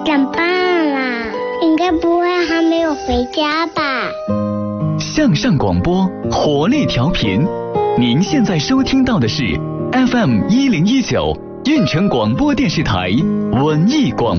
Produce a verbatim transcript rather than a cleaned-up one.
长大啦，应该不会还没有回家吧？ 向上广播，活力调频。您现在收听到的是 F M 一零一九运城广播电视台文艺广播。